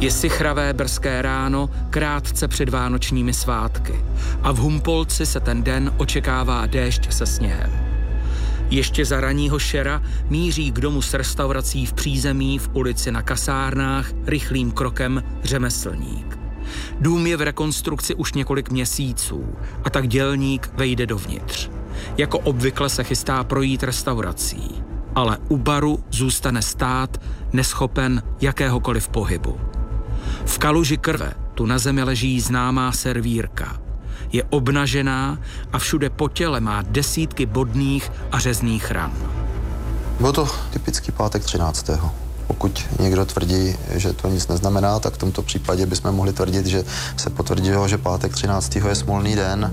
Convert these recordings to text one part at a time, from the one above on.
Je sichravé brzké ráno, krátce před vánočními svátky a v Humpolci se ten den očekává déšť se sněhem. Ještě za raního šera míří k domu s restaurací v přízemí v ulici Na Kasárnách rychlým krokem řemeslník. Dům je v rekonstrukci už několik měsíců a tak dělník vejde dovnitř. Jako obvykle se chystá projít restaurací, ale u baru zůstane stát, neschopen jakéhokoliv pohybu. V kaluži krve tu na zemi leží známá servírka. Je obnažená a všude po těle má desítky bodných a řezných ran. Byl to typický pátek 13. Pokud někdo tvrdí, že to nic neznamená, tak v tomto případě bychom mohli tvrdit, že se potvrdilo, že pátek 13. je smolný den.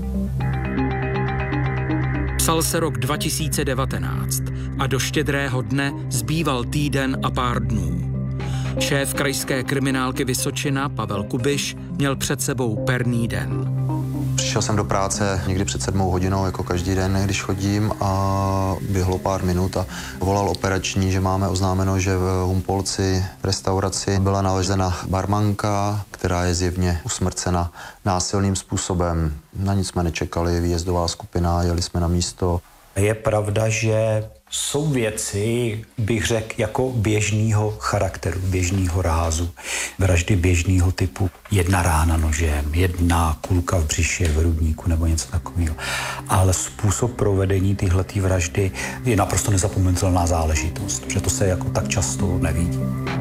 Psal se rok 2019 a do Štědrého dne zbýval týden a pár dnů. Šéf krajské kriminálky Vysočina Pavel Kubiš měl před sebou perný den. Přišel jsem do práce někdy před 7 hodinou, jako každý den, když chodím, a běhlo pár minut a volal operační, že máme oznámeno, že v Humpolci v restauraci byla nalezena barmanka, která je zjevně usmrcena násilným způsobem. Na nic jsme nečekali, výjezdová skupina, jeli jsme na místo. Je pravda, že jsou věci, bych řekl, jako běžného charakteru, běžného rázu. Vraždy běžného typu, jedna rána nožem, jedna kulka v břiše, v hrudníku nebo něco takového. Ale způsob provedení téhletý vraždy je naprosto nezapomenutelná záležitost, že to se jako tak často nevidí.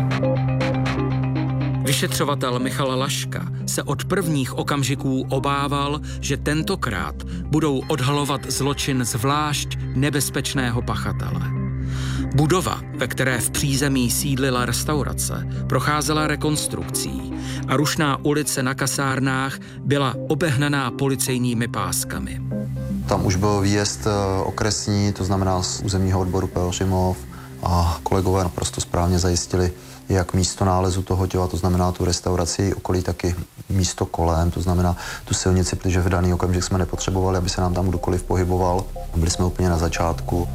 Vyšetřovatel Michal Laška se od prvních okamžiků obával, že tentokrát budou odhalovat zločin zvlášť nebezpečného pachatele. Budova, ve které v přízemí sídlila restaurace, procházela rekonstrukcí a rušná ulice Na Kasárnách byla obehnaná policejními páskami. Tam už byl výjezd okresní, to znamená z územního odboru Pelhřimov, a kolegové naprosto správně zajistili jak místo nálezu toho těla, to znamená tu restauraci okolí, taky místo kolem, to znamená tu silnici, protože v daný okamžik jsme nepotřebovali, aby se nám tam kdokoliv pohyboval. Byli jsme úplně na začátku.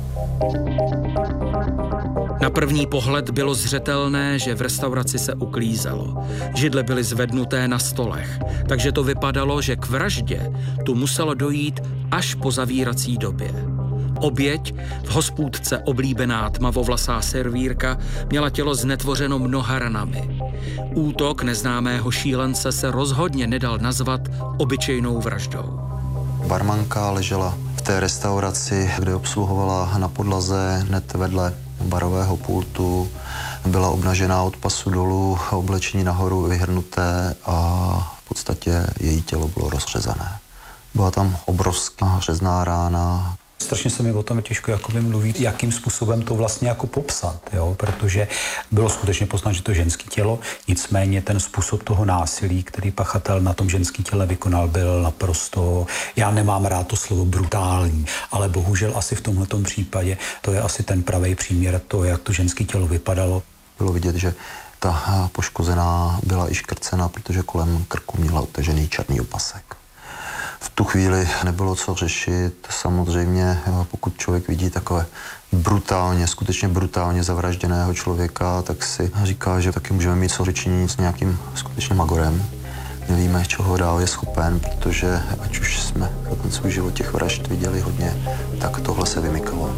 Na první pohled bylo zřetelné, že v restauraci se uklízelo. Židle byly zvednuté na stolech, takže to vypadalo, že k vraždě tu muselo dojít až po zavírací době. Oběť, v hospůdce oblíbená tmavovlasá servírka, měla tělo znetvořeno mnoha ranami. Útok neznámého šílence se rozhodně nedal nazvat obyčejnou vraždou. Barmanka ležela v té restauraci, kde obsluhovala na podlaze hned vedle barového pultu. Byla obnažená od pasu dolů, oblečení nahoru vyhrnuté a v podstatě její tělo bylo rozřezané. Byla tam obrovská řezná rána. Strašně se mi o tom těžko mluvit, jakým způsobem to vlastně jako popsat, jo? Protože bylo skutečně poznat, že to ženské tělo, nicméně ten způsob toho násilí, který pachatel na tom ženském těle vykonal, byl naprosto, já nemám rád to slovo brutální, ale bohužel asi v tomhletom případě to je asi ten pravý příměr, to, jak to ženské tělo vypadalo. Bylo vidět, že ta poškozená byla i škrcena, protože kolem krku měla utažený černý opasek. V tu chvíli nebylo co řešit. Samozřejmě, pokud člověk vidí takové brutálně, skutečně brutálně zavražděného člověka, tak si říká, že taky můžeme mít co řečení s nějakým skutečně magorem. Nevíme, čeho dál je schopen, protože ať už jsme za ten svůj život těch vražd viděli hodně, tak tohle se vymykalo.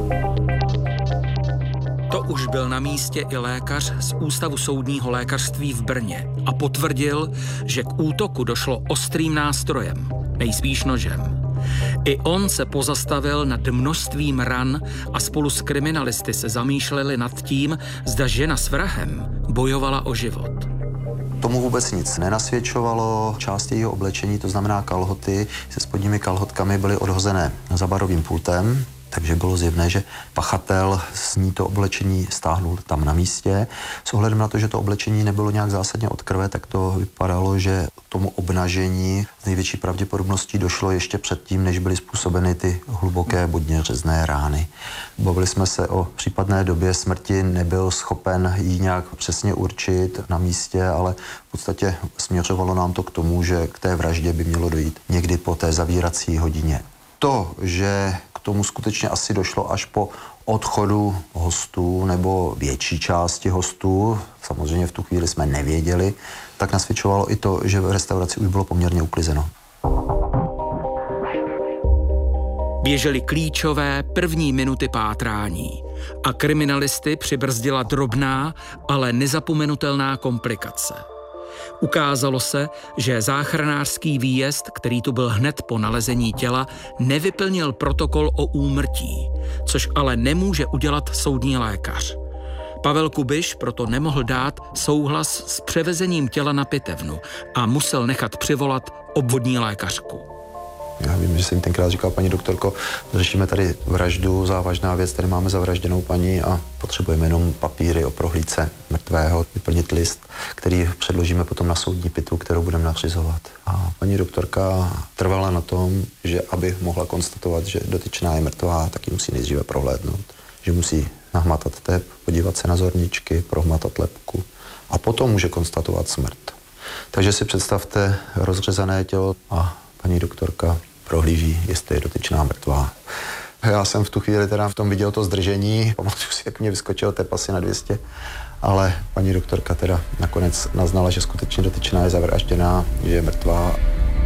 To už byl na místě i lékař z Ústavu soudního lékařství v Brně a potvrdil, že k útoku došlo ostrým nástrojem, nejspíš nožem. I on se pozastavil nad množstvím ran a spolu s kriminalisty se zamýšleli nad tím, zda žena s vrahem bojovala o život. Tomu vůbec nic nenasvědčovalo. Část jejího oblečení, to znamená kalhoty, se spodními kalhotkami byly odhozené za barovým pultem. Takže bylo zjevné, že pachatel z ní to oblečení stáhnul tam na místě. S ohledem na to, že to oblečení nebylo nějak zásadně od krve, tak to vypadalo, že tomu obnažení z největší pravděpodobností došlo ještě předtím, než byly způsobeny ty hluboké bodně řezné rány. Bavili jsme se o případné době smrti, nebyl schopen ji nějak přesně určit na místě, ale v podstatě směřovalo nám to k tomu, že k té vraždě by mělo dojít někdy po té zavírací hodině. To, že k tomu skutečně asi došlo až po odchodu hostů nebo větší části hostů samozřejmě v tu chvíli jsme nevěděli, tak nasvědčovalo i to, že v restauraci už bylo poměrně uklizeno. Běžely klíčové první minuty pátrání a kriminalisty přibrzdila drobná, ale nezapomenutelná komplikace. Ukázalo se, že záchranářský výjezd, který tu byl hned po nalezení těla, nevyplnil protokol o úmrtí, což ale nemůže udělat soudní lékař. Pavel Kubiš proto nemohl dát souhlas s převezením těla na pitevnu a musel nechat přivolat obvodní lékařku. Já vím, že jsem tenkrát říkal, paní doktorko, řešíme tady vraždu, závažná věc, tady máme zavražděnou paní a potřebujeme jenom papíry o prohlídce mrtvého, vyplnit list, který předložíme potom na soudní pitvu, kterou budeme nařizovat. A paní doktorka trvala na tom, že aby mohla konstatovat, že dotyčná je mrtvá, tak ji musí nejdříve prohlédnout, že musí nahmatat tep, podívat se na zorničky, prohmatat lebku a potom může konstatovat smrt. Takže si představte rozřezané tělo a paní doktorka prohlíží, jestli je dotyčná mrtvá. Já jsem v tu chvíli teda v tom viděl to zdržení, pamatuju si, jak mě vyskočil tep asi na 200, ale paní doktorka teda nakonec naznala, že skutečně dotyčná je zavražděná, že je mrtvá.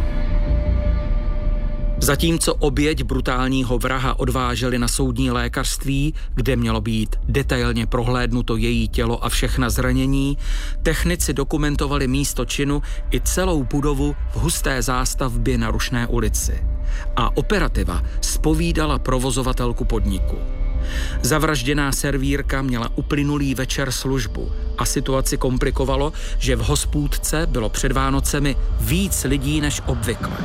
Zatímco oběť brutálního vraha odváželi na soudní lékařství, kde mělo být detailně prohlédnuto její tělo a všechna zranění, technici dokumentovali místo činu i celou budovu v husté zástavbě na Rušné ulici. A operativa zpovídala provozovatelku podniku. Zavražděná servírka měla uplynulý večer službu a situaci komplikovalo, že v hospůdce bylo před Vánocemi víc lidí než obvykle.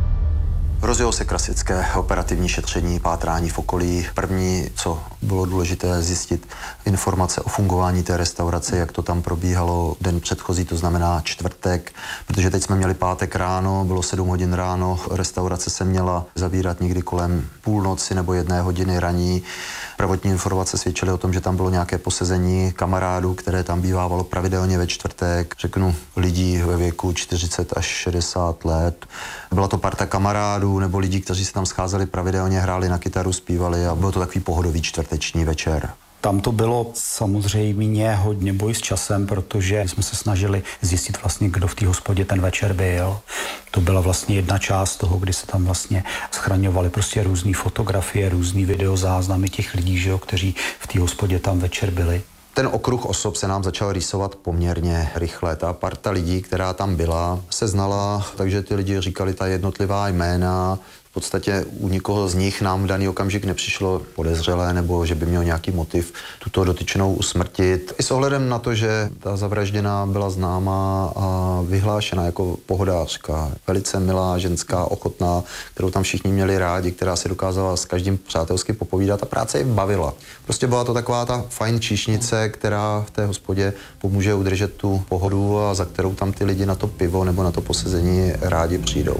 Rozjelo se klasické operativní šetření, pátrání v okolí. První, co bylo důležité zjistit, informace o fungování té restaurace, jak to tam probíhalo den předchozí, to znamená čtvrtek, protože teď jsme měli pátek ráno, bylo 7 hodin ráno, restaurace se měla zavírat někdy kolem půlnoci nebo 1 hodiny raní. Prvotní informace svědčily o tom, že tam bylo nějaké posezení kamarádů, které tam bývávalo pravidelně ve čtvrtek, řeknu lidí ve věku 40 až 60 let. Byla to parta kamarádů nebo lidí, kteří se tam scházeli pravidelně, hráli na kytaru, zpívali a byl to takový pohodový čtvrteční večer. Tam to bylo samozřejmě hodně boj s časem, protože jsme se snažili zjistit vlastně, kdo v té hospodě ten večer byl. To byla vlastně jedna část toho, kdy se tam vlastně schraňovaly prostě různé fotografie, různý videozáznamy těch lidí, že jo, kteří v té hospodě tam večer byli. Ten okruh osob se nám začal rýsovat poměrně rychle. Ta parta lidí, která tam byla, se znala, takže ty lidi říkali ta jednotlivá jména. V podstatě u nikoho z nich nám v daný okamžik nepřišlo podezřelé nebo že by měl nějaký motiv tuto dotyčnou usmrtit. I s ohledem na to, že ta zavražděná byla známá a vyhlášena jako pohodářka, velice milá ženská, ochotná, kterou tam všichni měli rádi, která si dokázala s každým přátelsky popovídat a práce ji bavila. Prostě byla to taková ta fajn číšnice, která v té hospodě pomůže udržet tu pohodu a za kterou tam ty lidi na to pivo nebo na to posezení rádi přijdou.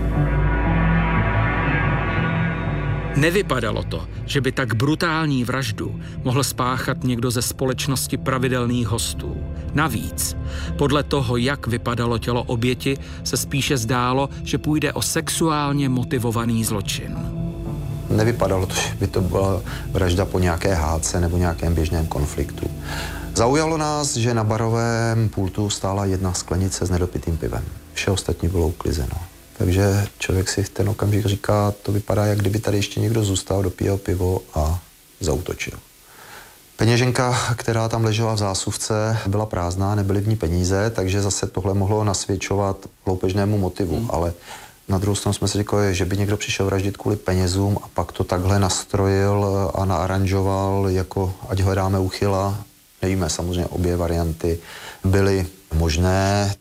Nevypadalo to, že by tak brutální vraždu mohl spáchat někdo ze společnosti pravidelných hostů. Navíc, podle toho, jak vypadalo tělo oběti, se spíše zdálo, že půjde o sexuálně motivovaný zločin. Nevypadalo to, že by to byla vražda po nějaké hádce nebo nějakém běžném konfliktu. Zaujalo nás, že na barovém pultu stála 1 sklenice s nedopitým pivem. Vše ostatní bylo uklizeno. Takže člověk si v ten okamžik říká, to vypadá, jak kdyby tady ještě někdo zůstal, dopíjel pivo a zaútočil. Peněženka, která tam ležela v zásuvce, byla prázdná, nebyly v ní peníze, takže zase tohle mohlo nasvědčovat loupežnému motivu, ale na druhou stranu jsme si říkali, že by někdo přišel vraždit kvůli penězům a pak to takhle nastrojil a naaranžoval, jako ať hledáme úchyla. Nevíme, samozřejmě obě varianty byly možné.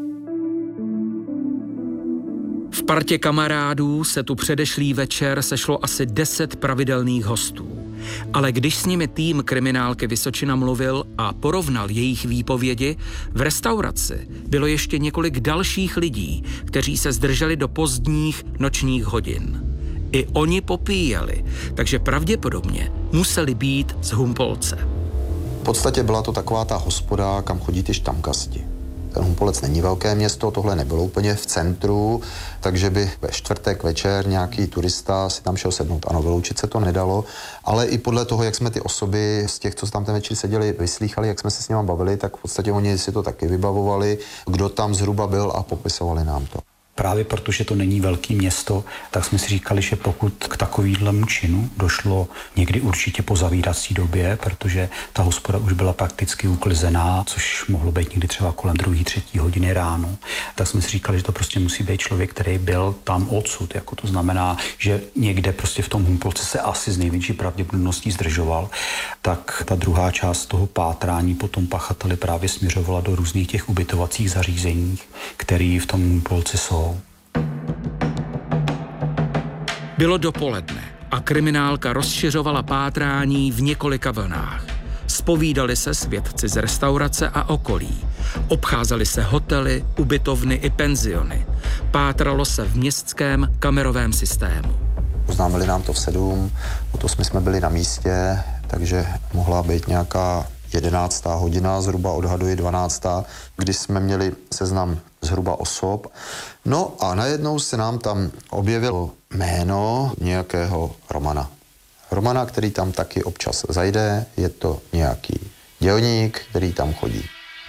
V partě kamarádů se tu předešlý večer sešlo asi 10 pravidelných hostů. Ale když s nimi tým kriminálky Vysočina mluvil a porovnal jejich výpovědi, v restauraci bylo ještě několik dalších lidí, kteří se zdrželi do pozdních nočních hodin. I oni popíjeli, takže pravděpodobně museli být z Humpolce. V podstatě byla to taková ta hospoda, kam chodí ty štamgasti. Ten Humpolec není velké město, tohle nebylo úplně v centru, takže by ve čtvrtek večer nějaký turista si tam šel sednout. Ano, vyloučit se to nedalo, ale i podle toho, jak jsme ty osoby z těch, co tam ten večer seděli, vyslýchali, jak jsme se s nimi bavili, tak v podstatě oni si to taky vybavovali, kdo tam zhruba byl a popisovali nám to. Právě protože to není velké město, tak jsme si říkali, že pokud k takovému činu došlo někdy určitě po zavírací době, protože ta hospoda už byla prakticky uklizená, což mohlo být někdy třeba kolem 2., 3. hodiny ráno, tak jsme si říkali, že to prostě musí být člověk, který byl tam odsud. Jako to znamená, že někde prostě v tom Humpolci se asi z největší pravděpodobností zdržoval. Tak ta druhá část toho pátrání potom pachateli právě směřovala do různých těch ubytovacích zařízení, které v tom Humpolci jsou. Bylo dopoledne a kriminálka rozšiřovala pátrání v několika vlnách. Zpovídali se svědci z restaurace a okolí. Obcházeli se hotely, ubytovny i penziony. Pátralo se v městském kamerovém systému. Oznámili nám to v 7, o to jsme byli na místě, takže mohla být nějaká 11. hodina, zhruba odhaduji 12., kdy jsme měli seznam zhruba osob. No a najednou se nám tam objevilo jméno nějakého Romana. Romana, který tam taky občas zajde, je to nějaký dělník, který tam chodí.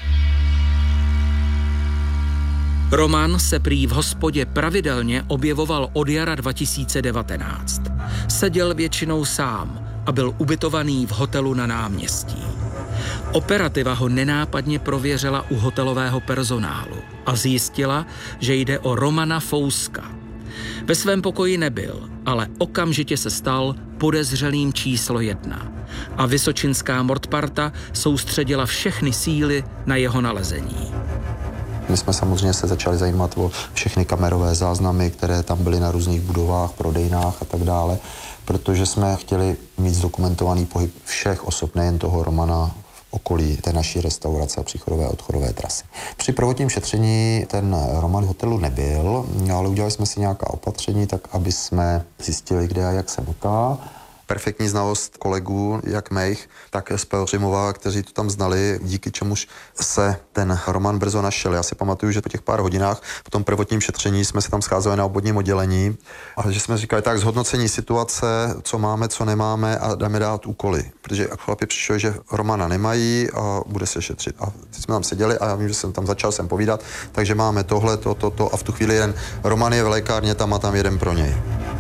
Roman se prý v hospodě pravidelně objevoval od jara 2019. Seděl většinou sám a byl ubytovaný v hotelu na náměstí. Operativa ho nenápadně prověřila u hotelového personálu a zjistila, že jde o Romana Fouska. Ve svém pokoji nebyl, ale okamžitě se stal podezřelým číslo 1 a vysočinská mordparta soustředila všechny síly na jeho nalezení. My jsme samozřejmě se začali zajímat o všechny kamerové záznamy, které tam byly na různých budovách, prodejnách a tak dále, protože jsme chtěli mít zdokumentovaný pohyb všech osob, nejen toho Romana, v okolí té naší restaurace a příchodové a odchodové trasy. Při prvotním šetření ten Roman v hotelu nebyl, ale udělali jsme si nějaká opatření, tak aby jsme zjistili, kde a jak se motá. Perfektní znalost kolegů, jak mých, tak z Pelřimova, kteří to tam znali, díky čemuž se ten Roman brzo našel. Já si pamatuju, že po těch pár hodinách v tom prvotním šetření jsme se tam scházeli na obvodním oddělení a že jsme říkali tak zhodnocení situace, co máme, co nemáme a dáme dát úkoly. Protože chlapi přišli, že Romana nemají a bude se šetřit. A teď jsme tam seděli a já vím, že jsem tam začal povídat, takže máme tohle, to a v tu chvíli jeden Roman je v lékárně tam a tam jeden pro něj.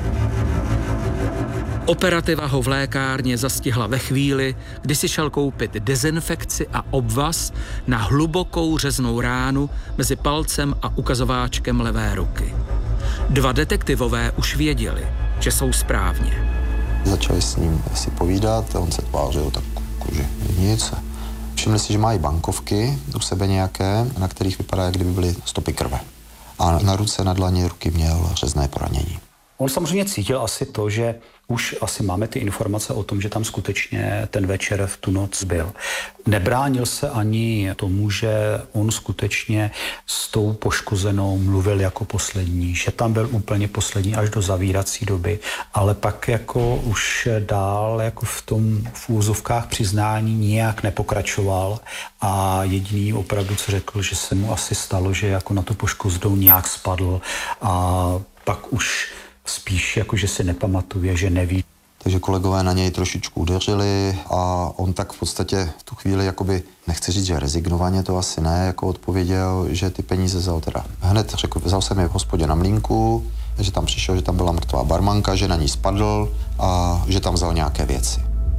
Operativa ho v lékárně zastihla ve chvíli, kdy si šel koupit dezinfekci a obvaz na hlubokou řeznou ránu mezi palcem a ukazováčkem levé ruky. 2 detektivové už věděli, že jsou správně. Začali s ním si povídat a on se tvářil tak že nic. Všimli si, že mají bankovky u sebe nějaké, na kterých vypadá, jak kdyby byly stopy krve. A na ruce, na dlaně ruky měl řezné poranění. On samozřejmě cítil asi to, že už asi máme ty informace o tom, že tam skutečně ten večer v tu noc byl. Nebránil se ani tomu, že on skutečně s tou poškozenou mluvil jako poslední, že tam byl úplně poslední až do zavírací doby, ale pak jako už dál jako v úzovkách přiznání nijak nepokračoval a jediný opravdu, co řekl, že se mu asi stalo, že jako na tu poškozenou nějak spadl a pak už spíš jako, že si nepamatuje, že neví. Takže kolegové na něj trošičku udeřili a on tak v podstatě v tu chvíli jakoby, nechci říct, že rezignovaně, to asi ne, jako odpověděl, že ty peníze vzal teda. Hned řekl, vzal jsem je v hospodě na Mlýnku, že tam přišel, že tam byla mrtvá barmanka, že na ní spadl a že tam vzal nějaké věci.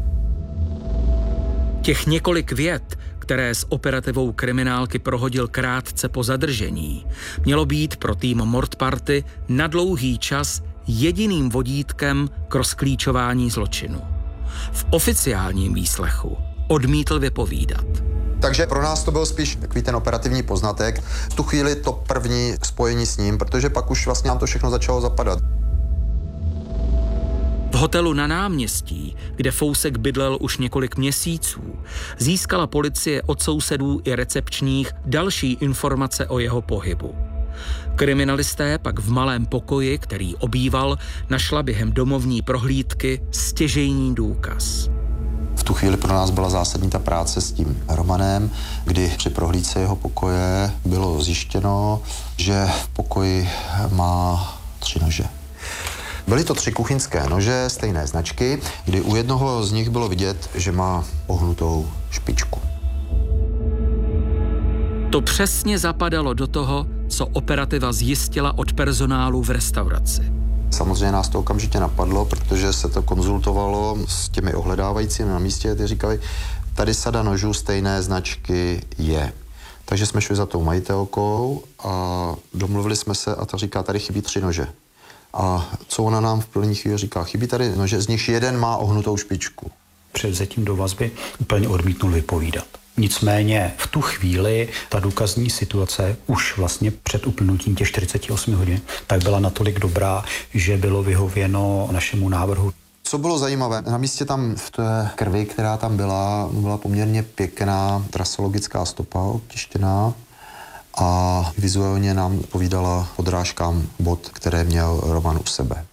Těch několik vět, které s operativou kriminálky prohodil krátce po zadržení, mělo být pro tým mordparty na dlouhý čas jediným vodítkem k rozklíčování zločinu. V oficiálním výslechu odmítl vypovídat. Takže pro nás to byl spíš takový ten operativní poznatek. V tu chvíli to první spojení s ním, protože pak už vlastně nám to všechno začalo zapadat. V hotelu na náměstí, kde Fousek bydlel už několik měsíců, získala policie od sousedů i recepčních další informace o jeho pohybu. Kriminalisté pak v malém pokoji, který obýval, našla během domovní prohlídky stěžejní důkaz. V tu chvíli pro nás byla zásadní ta práce s tím Romanem, kdy při prohlídce jeho pokoje bylo zjištěno, že v pokoji má 3 nože. Byly to 3 kuchyňské nože stejné značky, kdy u jednoho z nich bylo vidět, že má ohnutou špičku. To přesně zapadalo do toho, co operativa zjistila od personálu v restauraci. Samozřejmě nás to okamžitě napadlo, protože se to konzultovalo s těmi ohledávajícími na místě, ty říkali, tady sada nožů stejné značky je. Takže jsme šli za tou majitelkou a domluvili jsme se a ta říká, tady chybí 3 nože. A co ona nám v první chvíli říká, chybí tady nože, z nich jeden má ohnutou špičku. Před vzetím do vazby úplně odmítnul vypovídat. Nicméně v tu chvíli ta důkazní situace už vlastně před uplynutím těch 48 hodin tak byla natolik dobrá, že bylo vyhověno našemu návrhu. Co bylo zajímavé, na místě tam v té krvi, která tam byla poměrně pěkná trasologická stopa otištěná a vizuálně nám povídala odrážkám bot, které měl Roman u sebe.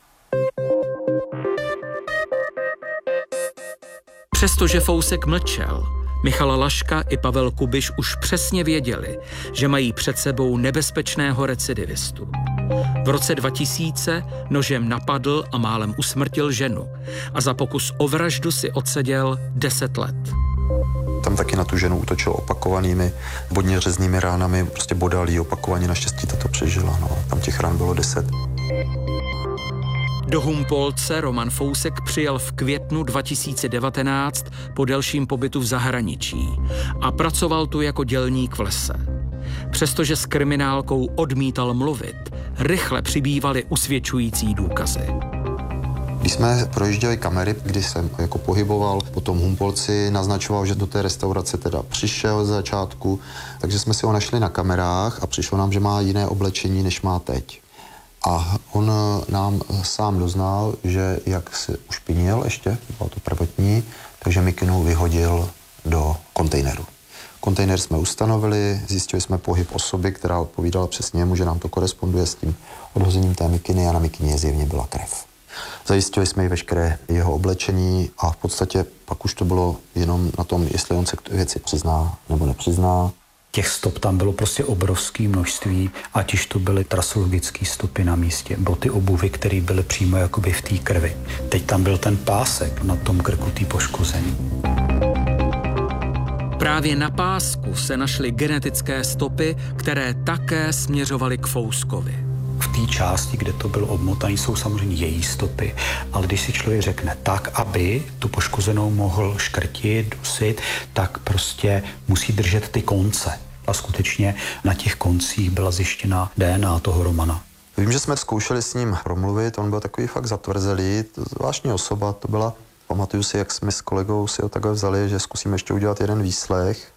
Přestože Fousek mlčel, Michal Laška i Pavel Kubiš už přesně věděli, že mají před sebou nebezpečného recidivistu. V roce 2000 nožem napadl a málem usmrtil ženu a za pokus o vraždu si odseděl 10 let. Tam taky na tu ženu útočil opakovanými bodně řeznými ránami, prostě bodal jí opakovaně, naštěstí to přežila, no. Tam těch rán bylo 10. Do Humpolce Roman Fousek přijel v květnu 2019 po delším pobytu v zahraničí a pracoval tu jako dělník v lese. Přestože s kriminálkou odmítal mluvit, rychle přibývaly usvědčující důkazy. Když jsme projížděli kamery, kdy jsem jako pohyboval po tom Humpolci, naznačoval, že do té restaurace teda přišel z začátku, takže jsme si ho našli na kamerách a přišlo nám, že má jiné oblečení, než má teď. A on nám sám doznal, že jak se ušpinil ještě, bylo to prvotní, takže mikinu vyhodil do kontejneru. Kontejner jsme ustanovili, zjistili jsme pohyb osoby, která odpovídala přesně mu, že nám to koresponduje s tím odhozením té mikiny a na mikině zjevně byla krev. Zajistili jsme i veškeré jeho oblečení a v podstatě pak už to bylo jenom na tom, jestli on se k věci přizná nebo nepřizná. Těch stop tam bylo prostě obrovské množství, ať již to byly trasologické stopy na místě, boty obuvy, které byly přímo jakoby v té krvi. Teď tam byl ten pásek na tom krku té poškozený. Právě na pásku se našly genetické stopy, které také směřovaly k Fouskovi. V té části, kde to bylo obmotané, jsou samozřejmě její stopy, ale když si člověk řekne tak, aby tu poškozenou mohl škrtit, dusit, tak prostě musí držet ty konce. A skutečně na těch koncích byla zjištěna DNA toho Romana. Vím, že jsme zkoušeli s ním promluvit, on byl takový fakt zatvrzelý, zvláštní osoba to byla. Pamatuju si, jak jsme s kolegou si ho takhle vzali, že zkusíme ještě udělat jeden výslech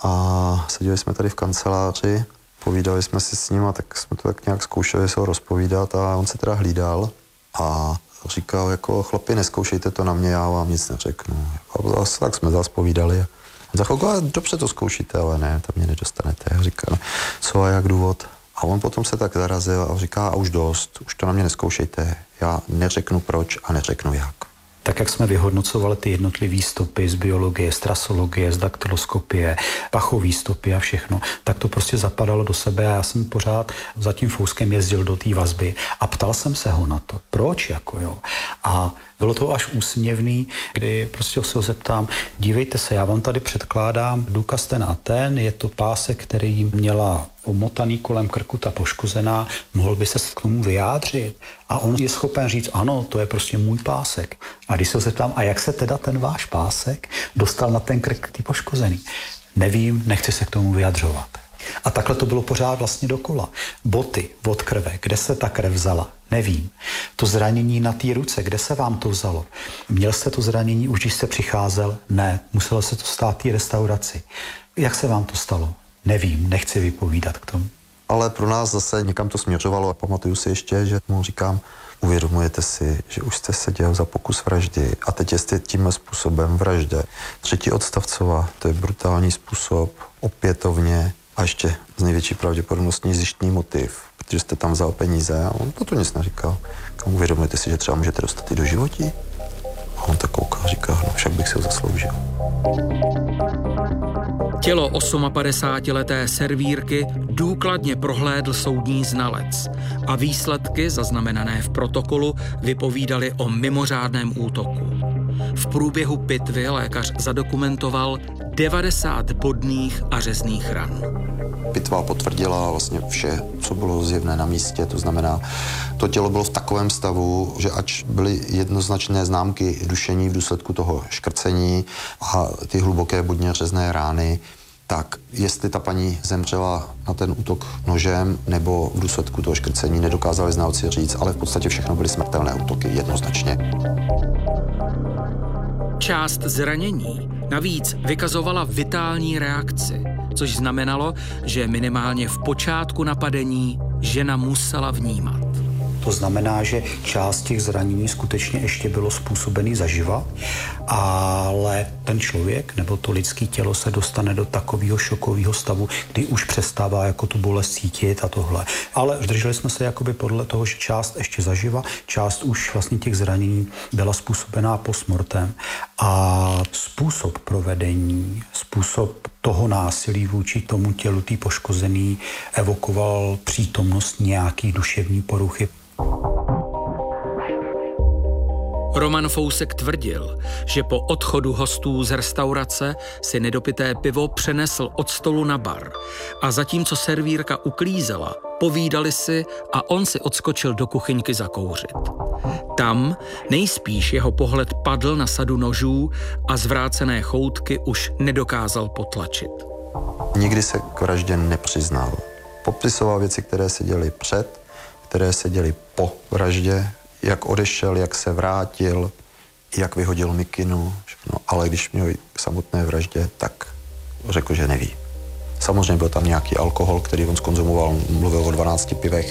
a seděli jsme tady v kanceláři. Povídali jsme si s ním a tak jsme to tak nějak zkoušeli se ho rozpovídat a on se teda hlídal a říkal jako chlapi, neskoušejte to na mě, já vám nic neřeknu. A tak jsme zase povídali a za chvilku, dobře to zkoušíte, ale ne, tam mě nedostanete. A říká, co a jak důvod? A on potom se tak zarazil a říká, a už dost, už to na mě neskoušejte, já neřeknu proč a neřeknu jak. Tak jak jsme vyhodnocovali ty jednotlivé stopy z biologie, z trasologie, z daktyloskopie, pachové stopy a všechno, tak to prostě zapadalo do sebe a já jsem pořád za tím Fouskem jezdil do té vazby a ptal jsem se ho na to, proč jako jo. A bylo to až úsměvný, kdy prostě se ho zeptám, dívejte se, já vám tady předkládám důkaz ten a ten, je to pásek, který měla omotaný kolem krku ta poškozená, mohl by se k tomu vyjádřit. A on je schopen říct, ano, to je prostě můj pásek. A když se ho zeptám, a jak se teda ten váš pásek dostal na ten krk ty poškozený? Nevím, nechci se k tomu vyjadřovat. A takhle to bylo pořád vlastně dokola. Boty od krve, kde se ta krev vzala? Nevím. To zranění na té ruce, kde se vám to vzalo? Měl jste to zranění už, když jste přicházel? Ne, muselo se to stát té restauraci. Jak se vám to stalo? Nevím, nechci vypovídat k tomu. Ale pro nás zase někam to směřovalo a pamatuju si ještě, že mu říkám, uvědomujete si, že už jste seděl za pokus vraždy a teď jste tímhle způsobem vraždě. 3. odstavcová, to je brutální způsob, opětovně a ještě z největší pravděpodobností zjištný motiv, protože jste tam vzal peníze a on to nic neříkal. Uvědomujete si, že třeba můžete dostat i do životí? A on tak kouká a říká, no však bych si ho zasloužil. Tělo 58leté servírky důkladně prohlédl soudní znalec a výsledky zaznamenané v protokolu vypovídaly o mimořádném útoku. V průběhu pitvy lékař zadokumentoval 90 bodných a řezných ran. Pitva potvrdila vlastně vše, co bylo zjevné na místě, to znamená, to tělo bylo v takovém stavu, že ač byly jednoznačné známky dušení v důsledku toho škrcení a ty hluboké bodně řezné rány, tak jestli ta paní zemřela na ten útok nožem nebo v důsledku toho škrcení, nedokázali znalci říct, ale v podstatě všechno byly smrtelné útoky, jednoznačně. Část zranění navíc vykazovala vitální reakci, což znamenalo, že minimálně v počátku napadení žena musela vnímat. To znamená, že část těch zranění skutečně ještě bylo způsobený zaživa, ale ten člověk nebo to lidské tělo se dostane do takového šokového stavu, kdy už přestává jako tu bolest cítit a tohle. Ale drželi jsme se jakoby podle toho, že část ještě zaživa, část už vlastně těch zranění byla způsobená postmortem a způsob provedení, způsob toho násilí vůči tomu tělu tý poškozený evokoval přítomnost nějaký duševní poruchy. Roman Fousek tvrdil, že po odchodu hostů z restaurace si nedopité pivo přenesl od stolu na bar a zatímco servírka uklízela, povídali si a on si odskočil do kuchyňky zakouřit. Tam nejspíš jeho pohled padl na sadu nožů a zvrácené choutky už nedokázal potlačit. Nikdy se k vraždě nepřiznal. Popisoval věci, které se děly před, které se děly po vraždě, jak odešel, jak se vrátil, jak vyhodil mikinu, všechno. Ale když měl k samotné vraždě, tak řekl, že neví. Samozřejmě byl tam nějaký alkohol, který on zkonzumoval, mluvil o 12 pivech.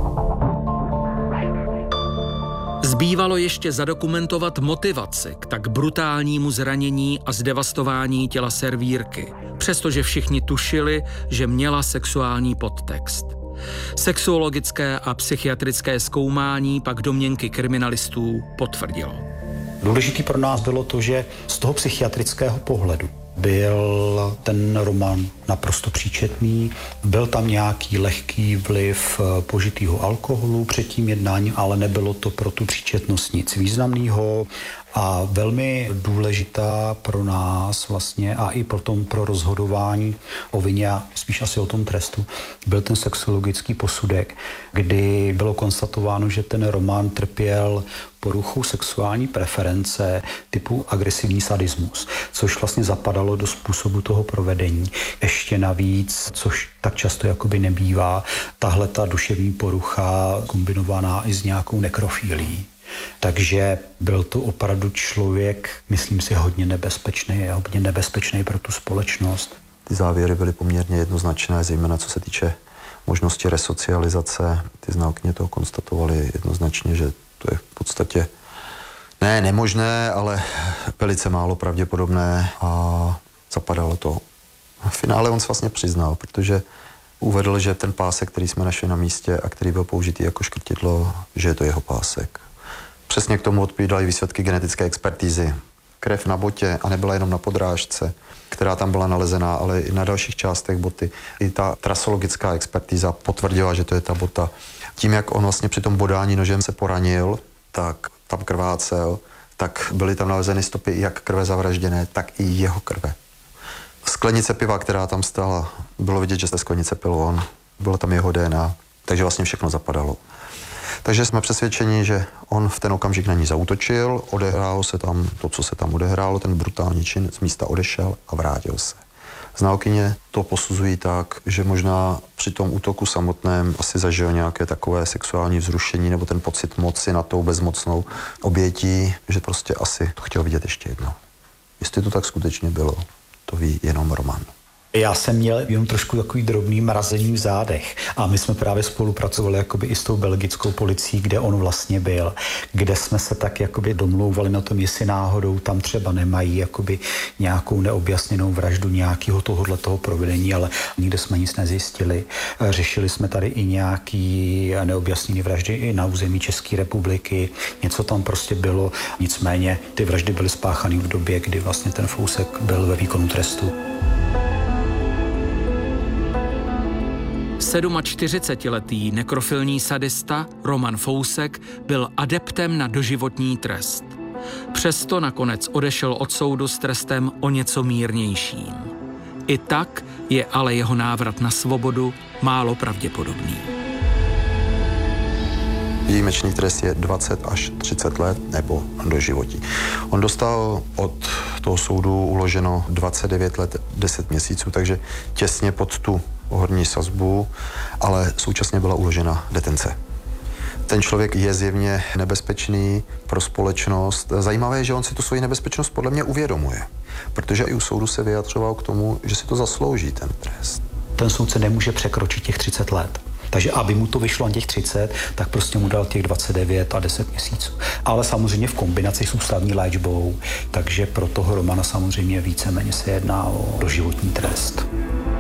Zbývalo ještě zadokumentovat motivaci k tak brutálnímu zranění a zdevastování těla servírky, přestože všichni tušili, že měla sexuální podtext. Sexuologické a psychiatrické zkoumání pak domněnky kriminalistů potvrdilo. Důležitý pro nás bylo to, že z toho psychiatrického pohledu byl ten Roman naprosto příčetný. Byl tam nějaký lehký vliv požitýho alkoholu před tím jednáním, ale nebylo to pro tu příčetnost nic významného. A velmi důležitá pro nás vlastně a i potom pro rozhodování o vině a spíš asi o tom trestu byl ten sexuologický posudek, kdy bylo konstatováno, že ten Roman trpěl poruchou sexuální preference typu agresivní sadismus, což vlastně zapadalo do způsobu toho provedení. Ještě navíc, což tak často jakoby nebývá, tahle ta duševní porucha kombinovaná i s nějakou nekrofílií. Takže byl to opravdu člověk, myslím si, hodně nebezpečný pro tu společnost. Ty závěry byly poměrně jednoznačné, zejména co se týče možnosti resocializace. Ty znalkyně toho konstatovaly jednoznačně, že to je v podstatě ne nemožné, ale velice málo pravděpodobné a zapadalo to. V finále on se vlastně přiznal, protože uvedl, že ten pásek, který jsme našli na místě a který byl použitý jako škrtidlo, že je to jeho pásek. Přesně k tomu odpovídaly výsledky genetické expertízy. Krev na botě a nebyla jenom na podrážce, která tam byla nalezená, ale i na dalších částech boty. I ta trasologická expertíza potvrdila, že to je ta bota. Tím, jak on vlastně při tom bodání nožem se poranil, tak tam krvácel, tak byly tam nalezeny stopy jak krve zavražděné, tak i jeho krve. Sklenice piva, která tam stála, bylo vidět, že z té sklenice pil on. Bylo tam jeho DNA, takže vlastně všechno zapadalo. Takže jsme přesvědčeni, že on v ten okamžik na ní zaútočil, odehrálo se tam to, co se tam odehrálo, ten brutální čin, z místa odešel a vrátil se. Znalkyně to posuzují tak, že možná při tom útoku samotném asi zažil nějaké takové sexuální vzrušení nebo ten pocit moci nad tou bezmocnou obětí, že prostě asi to chtěl vidět ještě jednou. Jestli to tak skutečně bylo, to ví jenom Roman. Já jsem měl jenom trošku takový drobný mrazení v zádech a my jsme právě spolupracovali jakoby i s tou belgickou policií, kde on vlastně byl, kde jsme se tak jakoby domlouvali na tom, jestli náhodou tam třeba nemají jakoby nějakou neobjasněnou vraždu nějakého tohoto provedení, ale nikde jsme nic nezjistili. Řešili jsme tady i nějaký neobjasněný vraždy i na území České republiky. Něco tam prostě bylo, nicméně ty vraždy byly spáchané v době, kdy vlastně ten Fousek byl ve výkonu trestu. 47letý nekrofilní sadista Roman Fousek byl adeptem na doživotní trest. Přesto nakonec odešel od soudu s trestem o něco mírnějším. I tak je ale jeho návrat na svobodu málo pravděpodobný. Výjimečný trest je 20 až 30 let nebo doživotí. On dostal od toho soudu uloženo 29 let 10 měsíců, takže těsně pod tu horní sazbu, ale současně byla uložena detence. Ten člověk je zjevně nebezpečný pro společnost. Zajímavé je, že on si tu svoji nebezpečnost podle mě uvědomuje, protože i u soudu se vyjadřoval k tomu, že si to zaslouží ten trest. Ten soudce nemůže překročit těch 30 let. Takže aby mu to vyšlo na těch 30, tak prostě mu dal těch 29 a 10 měsíců. Ale samozřejmě v kombinaci s ústavní léčbou, takže pro toho Romana samozřejmě víceméně se jedná o doživotní trest.